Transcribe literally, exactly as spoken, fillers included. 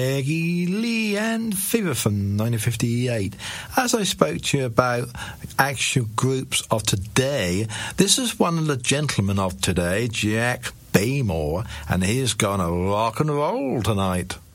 Peggy Lee and Fever from nineteen fifty-eight. As I spoke to you about actual groups of today, this is one of the gentlemen of today, Jack Baymore, and he's gonna rock and roll tonight.